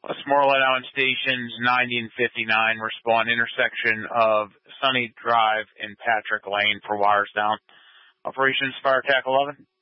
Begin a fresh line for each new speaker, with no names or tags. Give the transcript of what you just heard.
Westmoreland Island Stations 90 and 59 respond intersection of Sunny Drive and Patrick Lane for wires down. Operations Fire TAC 11.